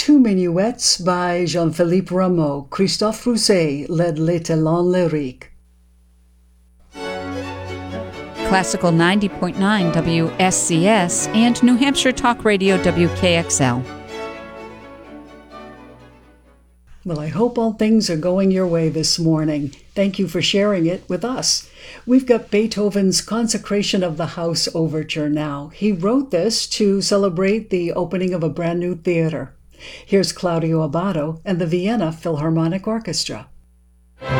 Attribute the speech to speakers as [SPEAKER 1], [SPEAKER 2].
[SPEAKER 1] Two minuets by Jean-Philippe Rameau. Christophe Rousset led Les Talents Lyriques.
[SPEAKER 2] Classical 90.9 WSCS and New Hampshire Talk Radio WKXL.
[SPEAKER 1] Well, I hope all things are going your way this morning. Thank you for sharing it with us. We've got Beethoven's Consecration of the House Overture now. He wrote this to celebrate the opening of a brand new theater. Here's Claudio Abbado and the Vienna Philharmonic Orchestra.